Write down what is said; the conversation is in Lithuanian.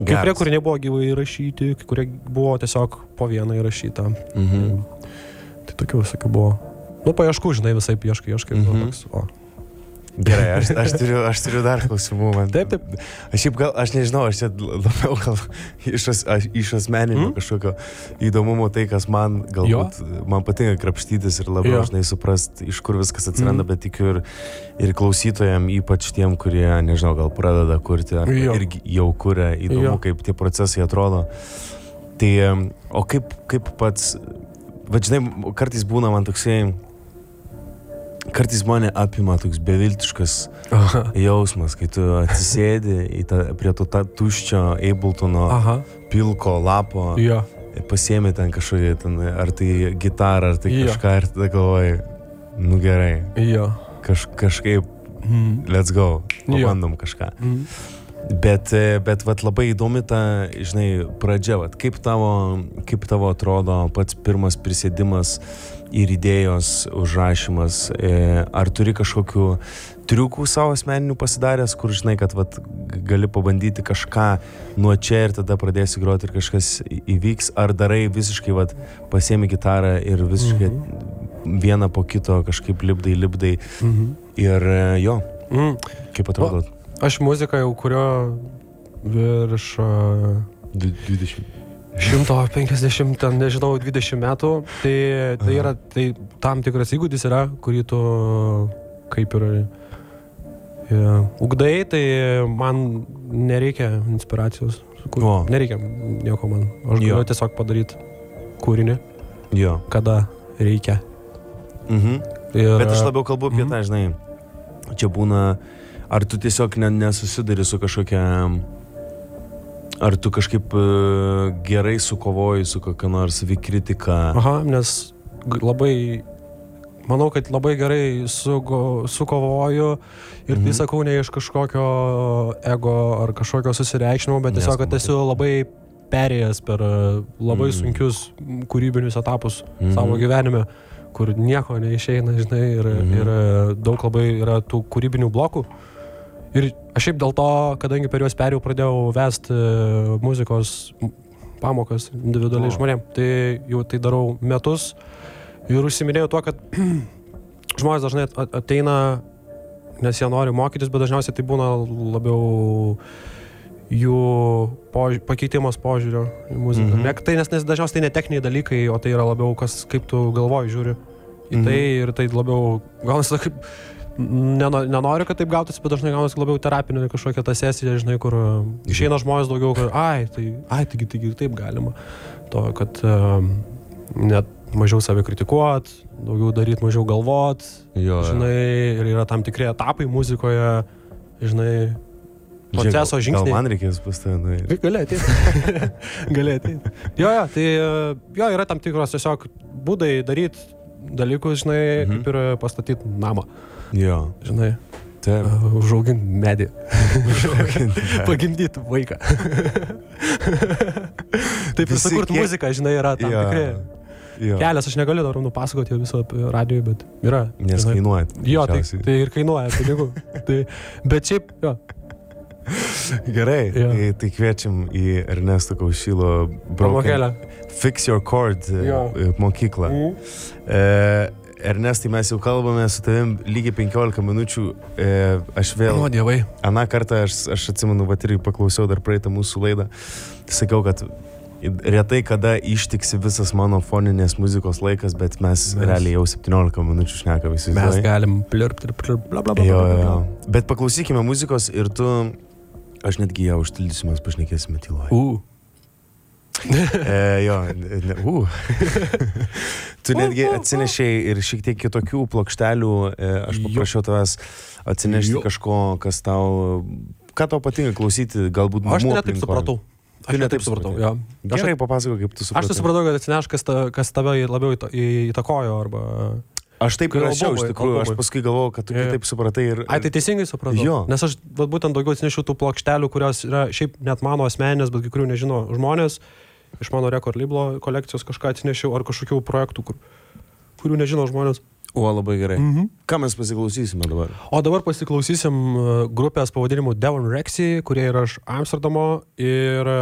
Kai kurie kūriniai buvo gyvai įrašyti, kai kurie buvo tiesiog po vieną įrašytą. Tai tokių visokių buvo. Nu, paieškų, žinai, visai ieškai, toks, o. Gerai, aš turiu dar klausimų. Taip. Aš nežinau, aš čia labiau gal iš asmeninio kažkokio įdomumo tai, kas man galbūt, man patinka krapštytis ir labiau, žinai, suprast, iš kur viskas atsiranda, bet tikiu ir klausytojam, ypač tiem, kurie, nežinau, gal pradeda kurti, ar irgi jau kuria, įdomu, kaip tie procesai atrodo. Tai, o kaip pats, va, žinai, kartais būna man toksai, kartais mane apima toks beviltiškas jausmas, kai tu atsisėdi prie to tuščio Abletono pilko lapo, pasiemi ten kažkokį, ar tai gitarą, ar tai kažką, ir tada galvoji, nu gerai, kažkaip, let's go, pabandom kažką. Bet vat labai įdomi ta, žinai, pradžia, vat, kaip tavo atrodo pats pirmas prisėdimas ir idėjos užrašymas, ar turi kažkokių triukų savo asmeninių pasidaręs, kur žinai, kad vat, gali pabandyti kažką nuo čia ir tada pradėsi groti ir kažkas įvyks, ar darai visiškai, vat, pasiemi gitarą ir visiškai vieną po kito kažkaip lipdai ir jo, kaip atrodo? Aš muziką jau kurio virš 20. 150, ten, nežinau, 20 metų, tai yra, tai tam tikras įgūdis yra, kurį tu kaip ir ugdai, tai man nereikia inspiracijos, nereikia nieko man, aš galiu tiesiog padaryti kūrinį, kada reikia. Bet aš labiau kalbu apie tą, žinai, čia būna, ar tu tiesiog nesusidari su kažkokia, ar tu kažkaip gerai sukovoji su kokia nors savikritika? Nes labai, manau, kad labai gerai sukovoju ir tai sakau ne iš kažkokio ego ar kažkokio susireikšmimo, bet tiesiog, kad esu labai perėjęs per labai sunkius kūrybinius etapus savo gyvenime, kur nieko neišeina, žinai, ir daug labai yra tų kūrybinių blokų. Ir aš šiaip dėl to, kadangi per juos perėjau, pradėjau vesti muzikos pamokas individualiai žmonėm. Tai jau tai darau metus ir užsiminėjau tuo, kad žmonės dažnai ateina, nes jie nori mokytis, bet dažniausiai tai būna labiau jų pakeitimas požiūrio į muziką. Nes dažniausiai tai ne techniniai dalykai, o tai yra labiau kaip tu galvoji, žiūri į tai ir tai labiau gaunasi kaip... Nenoriu, kad taip gautųsi, bet dažnai gaunasi labiau terapinė kažkokia ta sesija, žinai, kur išeina žmonės daugiau, kad taigi taip galima. To, kad net mažiau save kritikuot, daugiau daryt, mažiau galvot, žinai, ir yra tam tikri etapai muzikoje, žinai, proceso žingsniai. Gal man reikės pas tave? Gali ateit. Tai yra tam tikros tiesiog būdai daryt dalykus, žinai, kaip ir pastatyti namą. Žinai, užauginti medį. Pagimdyti vaiką. Taip ir sukurt muziką, žinai, yra tam tikri kelias, aš negaliu dar nupasakoti viso radijoje, bet yra. Nes kainuoja. Tai ir kainuoja pinigų. Bet šiaip, Gerai, tai kviečiam į Ernesto Kaušylo Fix Your Chord mokyklą. Ernestai, mes jau kalbame su tavim lygiai 15 minučių. Aš vėl... Aną kartą aš atsimenu, irgi paklausiau dar praeitą mūsų laidą. Sakiau, kad retai kada ištiksi visas mano foninės muzikos laikas, bet mes realiai jau 17 minučių šnekam visi. Mes galim plirpt, bla bla bla. Bet paklausykime muzikos ir tu... Aš netgi ją užtildysiu, mes pašnekėsime tyloje. Tu netgi atsinešėjai ir šiek tiek kitokių plokštelių. Aš paprašiau tavęs atsinešti kažko, kas tau... Ką tau patinka klausyti, galbūt namų aplinkoj? Aš netaip supratau. Gerai, papasakok, kaip tu supratai. Aš tai supratau, kad atsineš, kas tave labiau įtakojo, arba... Aš taip rašiau, iš tikrųjų, aš paskui galvojau, kad tu kitaip supratai ir... Tai teisingai supratau. Nes aš būtent daugiau atsinešiau tų plokštelių, kurios yra šiaip net mano asmeninės, bet kai kurių nežino žmonės. Iš mano record label kolekcijos kažką atsinešiau, ar kažkokių projektų, kurių nežino žmonės. O, labai gerai. Ką mes pasiklausysime dabar? O dabar pasiklausysim grupės pavadinimu Devon Rexy, kurie yra iš Amsterdamo ir